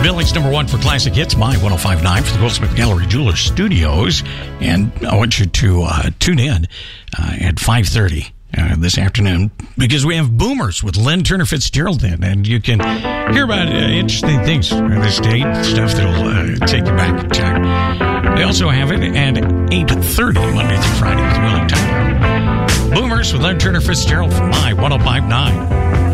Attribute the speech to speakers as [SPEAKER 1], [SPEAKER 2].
[SPEAKER 1] Billings #1 for classic hits, My 105.9 for the Goldsmith Gallery Jewelers Studios. And I want you to tune in at 5:30 this afternoon, because we have Boomers with Lynn Turner Fitzgerald in, and you can hear about interesting things in this state, stuff that'll take you back in time. They also have it at 8:30 Monday through Friday with Willie Tyler. Boomers with Lynn Turner Fitzgerald from My 105.9.